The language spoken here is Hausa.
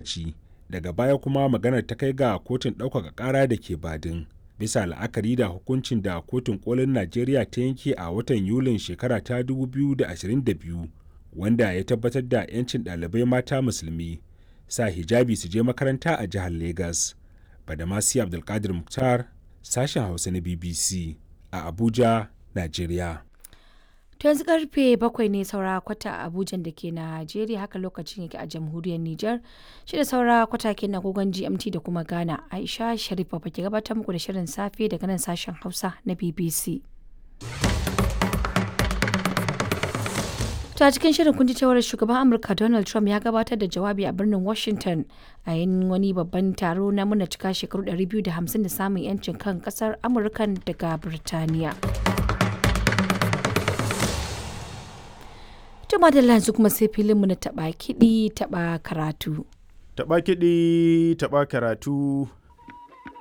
lokaci, daga baya kuma maganar ta kai ga kotun ɗaukaka ƙara da ke Badin. Bisa la'akari da hukuncin da kotun kolin Najeriya ta yanke a watan Yulin shekara ta 2022 wanda ya tabbatar da 'yancin ɗalibai mata musulmi sa hijabi su je makaranta a jihar Legas. Badamasi Abdulkadir Mukhtar, sashen Hausa na BBC a Abuja, Najeriya. To yanzu karfe 7 ne saura kwata a Abuja da ke Najeriya, haka lokacin yake a jamhuriyar Nijar. Shi da saura kwata ke na gogon GMT da kuma Ghana. Aisha Sharif ba ke gabatar muku da shirin safe daga nan sashen Hausa na BBC. Ta cikin shirin kun ji cewar shugaban Amurka Donald Trump ya gabatar da jawabi a birnin Washington a yin wani babban taro na muna cika shekaru 250 da samun 'yancin kan kasar Amurka daga Birtaniya. Tuma da yanzu kuma sai filinmu na taɓa kiɗi taɓa karatu. Taɓa kiɗi taɓa karatu.